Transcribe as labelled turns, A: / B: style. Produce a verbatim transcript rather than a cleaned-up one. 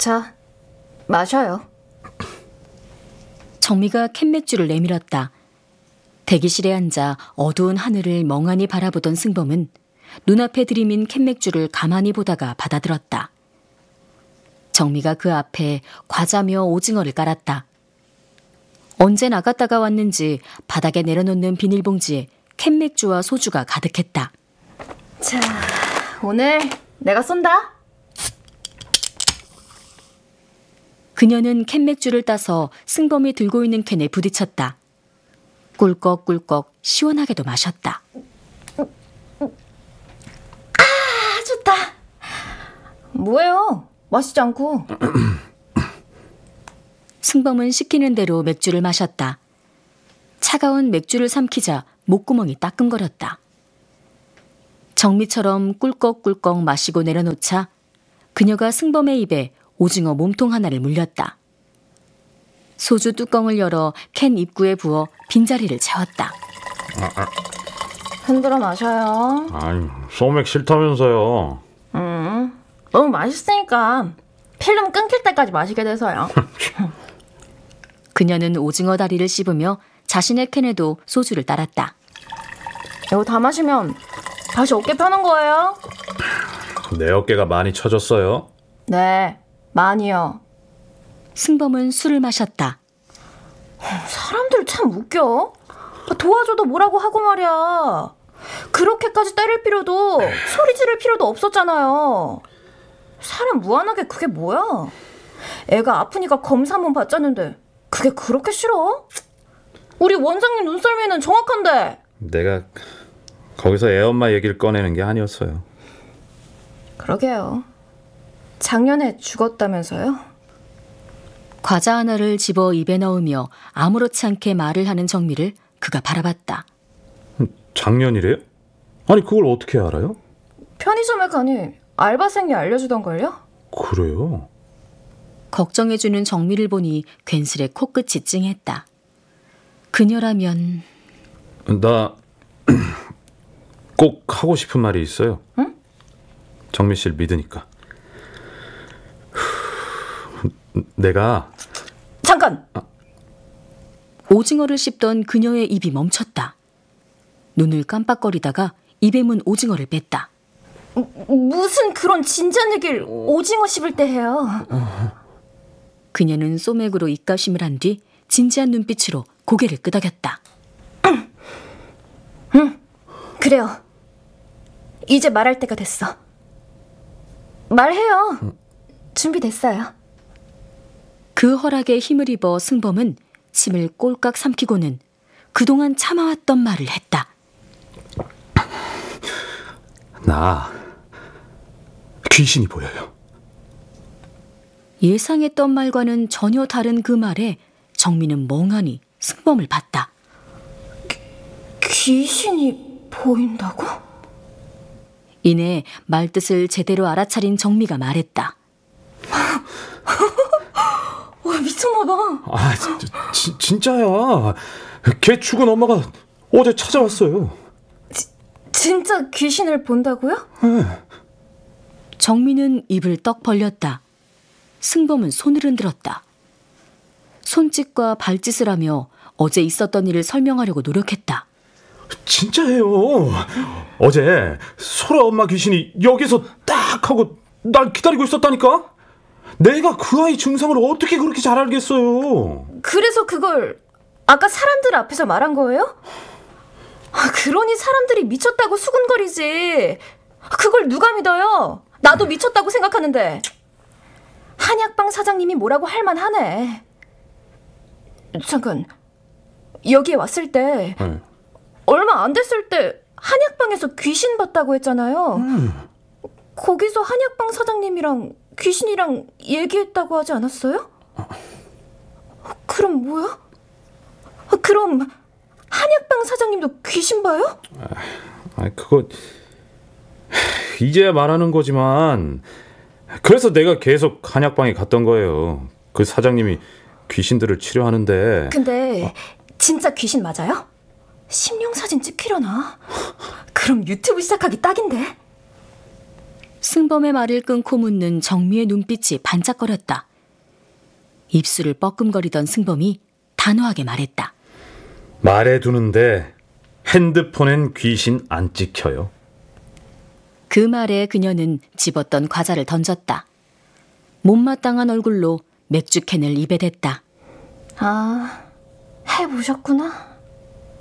A: 자, 마셔요.
B: 정미가 캔맥주를 내밀었다. 대기실에 앉아 어두운 하늘을 멍하니 바라보던 승범은 눈앞에 들이민 캔맥주를 가만히 보다가 받아들었다. 정미가 그 앞에 과자며 오징어를 깔았다. 언제 나갔다가 왔는지 바닥에 내려놓는 비닐봉지에 캔맥주와 소주가 가득했다.
A: 자, 오늘 내가 쏜다.
B: 그녀는 캔맥주를 따서 승범이 들고 있는 캔에 부딪혔다. 꿀꺽꿀꺽 시원하게도 마셨다.
A: 아, 좋다. 뭐예요? 마시지 않고.
B: 승범은 시키는 대로 맥주를 마셨다. 차가운 맥주를 삼키자 목구멍이 따끔거렸다. 정미처럼 꿀꺽꿀꺽 마시고 내려놓자 그녀가 승범의 입에 오징어 몸통 하나를 물렸다. 소주 뚜껑을 열어 캔 입구에 부어 빈자리를 채웠다.
A: 흔들어 마셔요.
C: 아니, 소맥 싫다면서요.
A: 음, 너무 맛있으니까 필름 끊길 때까지 마시게 돼서요.
B: 그녀는 오징어 다리를 씹으며 자신의 캔에도 소주를 따랐다.
A: 이거 다 마시면 다시 어깨 펴는 거예요?
C: 내 어깨가 많이 처졌어요.
A: 네, 많이요.
B: 승범은 술을 마셨다.
A: 사람들 참 웃겨. 도와줘도 뭐라고 하고 말이야. 그렇게까지 때릴 필요도 소리 지를 필요도 없었잖아요. 사람 무한하게 그게 뭐야? 애가 아프니까 검사 한번 받자는데 그게 그렇게 싫어? 우리 원장님 눈썰미는 정확한데.
C: 내가 거기서 애엄마 얘기를 꺼내는 게 아니었어요.
A: 그러게요. 작년에 죽었다면서요?
B: 과자 하나를 집어 입에 넣으며 아무렇지 않게 말을 하는 정미를 그가 바라봤다.
C: 작년이래요? 아니, 그걸 어떻게 알아요?
A: 편의점에 가니 알바생이 알려주던걸요?
C: 그래요?
B: 걱정해주는 정미를 보니 괜스레 코끝이 찡했다. 그녀라면...
C: 나 꼭 하고 싶은 말이 있어요.
A: 응?
C: 정미 씨를 믿으니까. 내가...
A: 잠깐!
C: 아.
B: 오징어를 씹던 그녀의 입이 멈췄다. 눈을 깜빡거리다가 입에 문 오징어를 뺐다.
A: 무슨 그런 진지한 얘기를 오징어 씹을 때 해요.
B: 그녀는 소맥으로 입가심을 한 뒤 진지한 눈빛으로 고개를 끄덕였다.
A: 응, 그래요. 이제 말할 때가 됐어. 말해요. 준비됐어요.
B: 그 허락에 힘을 입어 승범은 침을 꼴깍 삼키고는 그동안 참아왔던 말을 했다.
C: 나 귀신이 보여요.
B: 예상했던 말과는 전혀 다른 그 말에 정민은 멍하니 승범을 봤다.
A: 귀신이 보인다고?
B: 이내 말뜻을 제대로 알아차린 정미가 말했다.
A: 와, 미쳤나봐.
C: 아, 지, 진짜야. 걔 죽은 엄마가 어제 찾아왔어요.
A: 지, 진짜 귀신을 본다고요?
C: 네.
B: 정민은 입을 떡 벌렸다. 승범은 손을 흔들었다. 손짓과 발짓을 하며 어제 있었던 일을 설명하려고 노력했다.
C: 진짜예요. 어제 소라 엄마 귀신이 여기서 딱 하고 날 기다리고 있었다니까. 내가 그 아이 증상을 어떻게 그렇게 잘 알겠어요.
A: 그래서 그걸 아까 사람들 앞에서 말한 거예요? 아, 그러니 사람들이 미쳤다고 수군거리지. 그걸 누가 믿어요? 나도 미쳤다고 생각하는데. 한약방 사장님이 뭐라고 할 만하네. 잠깐, 여기에 왔을 때
C: 네.
A: 얼마 안 됐을 때 한약방에서 귀신 봤다고 했잖아요.
C: 음.
A: 거기서 한약방 사장님이랑 귀신이랑 얘기했다고 하지 않았어요? 그럼 뭐야? 그럼 한약방 사장님도 귀신 봐요?
C: 아, 그거 이제야 말하는 거지만 그래서 내가 계속 한약방에 갔던 거예요. 그 사장님이 귀신들을 치료하는데.
A: 근데 진짜 귀신 맞아요? 심령사진 찍히려나? 그럼 유튜브 시작하기 딱인데.
B: 승범의 말을 끊고 묻는 정미의 눈빛이 반짝거렸다. 입술을 뻐끔거리던 승범이 단호하게 말했다.
C: 말해두는데 핸드폰엔 귀신 안 찍혀요.
B: 그 말에 그녀는 집었던 과자를 던졌다. 못마땅한 얼굴로 맥주캔을 입에 댔다.
A: 아, 해보셨구나.